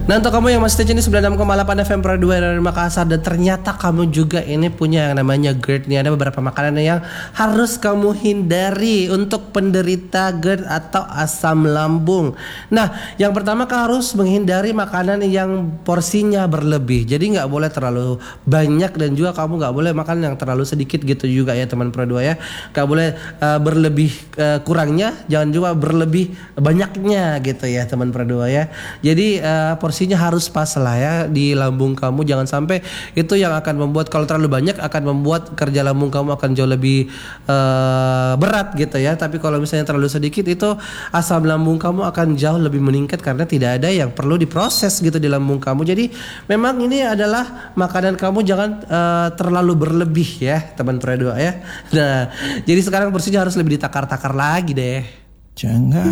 Nah untuk kamu yang masih stay di 96,8 FM Pro 2 dari Makassar dan ternyata kamu juga ini punya yang namanya GERD nih, ada beberapa makanan yang harus kamu hindari untuk penderita GERD atau asam lambung. Nah yang pertama kamu harus menghindari makanan yang porsinya berlebih. Jadi nggak boleh terlalu banyak dan juga kamu nggak boleh makan yang terlalu sedikit gitu juga ya teman Pro 2 ya. Nggak boleh berlebih kurangnya, jangan juga berlebih banyaknya gitu ya teman Pro 2 ya. Jadi porsinya harus pas lah ya di lambung kamu, jangan sampai itu yang akan membuat, kalau terlalu banyak akan membuat kerja lambung kamu akan jauh lebih berat gitu ya. Tapi kalau misalnya terlalu sedikit itu asam lambung kamu akan jauh lebih meningkat karena tidak ada yang perlu diproses gitu di lambung kamu. Jadi memang ini adalah makanan kamu jangan terlalu berlebih ya teman Pro 2 ya. Nah jadi sekarang porsinya harus lebih ditakar-takar lagi deh. Jangan